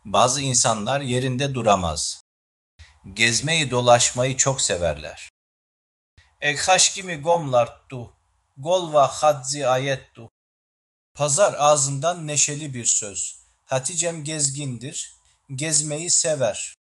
Bazı insanlar yerinde duramaz. Gezmeyi dolaşmayı çok severler. Ek haşkimi gomlarttu. Golva hadzi ayettu. Pazar ağzından neşeli bir söz. Haticem gezgindir. Gezmeyi sever.